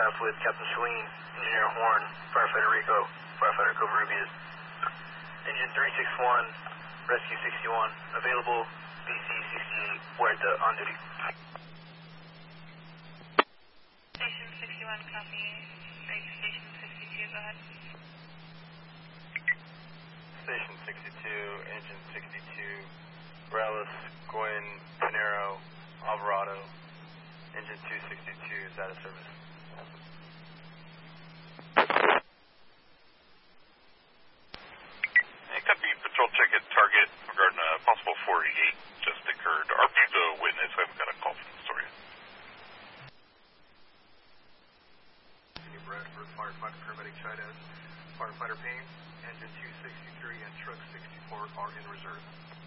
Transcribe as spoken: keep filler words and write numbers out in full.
staff with Captain Celine, Engineer Horn, Firefighter Rico, Firefighter Covarrubias. Engine three six one, Rescue sixty-one, available, B C sixty-eight, Huerta on duty. Station sixty-one, copy. Reach Station sixty-two, go ahead. Station sixty-two, Engine sixty-two, Morales, Gwyn, Pinero, Alvarado, Engine two sixty-two is out of service. Hey, copy, patrol check at target regarding a possible four eighty-eight just occurred. Our the witness, I haven't got a call from the story. New Bradford, firefighter paramedic Chavez, firefighter Payne, engine two sixty-three and truck sixty-four are in reserve.